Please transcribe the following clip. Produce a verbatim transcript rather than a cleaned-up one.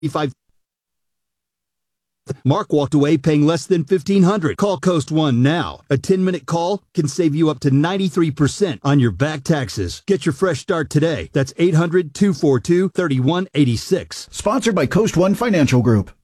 Five. Mark walked away paying less than fifteen hundred dollars. Call Coast One now. A ten-minute call can save you up to ninety-three percent on your back taxes. Get your fresh start today. That's eight hundred, two four two, three one eight six. Sponsored by Coast One Financial Group.